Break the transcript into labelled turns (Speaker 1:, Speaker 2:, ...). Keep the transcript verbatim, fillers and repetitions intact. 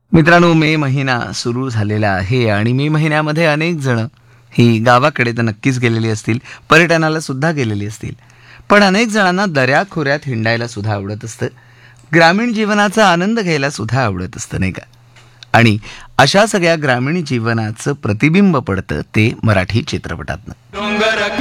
Speaker 1: मित्रांनो, मे महिना सुरू झालेला आहे आणि मे महिन्यामध्ये अनेक जण ही गावाकडे तर नक्कीच गेलेली असतील, पर्यटनाला सुद्धा गेलेली असतील. पण अनेक जणांना दऱ्याखोऱ्यात हिंडायला सुद्धा आवडत असतं. ग्रामीण जीवनाचा आनंद घ्यायला सुद्धा आवडत असतं, नाही का? आणि अशा सगळ्या ग्रामीण जीवनाचं प्रतिबिंब पडतं ते मराठी चित्रपटातनं.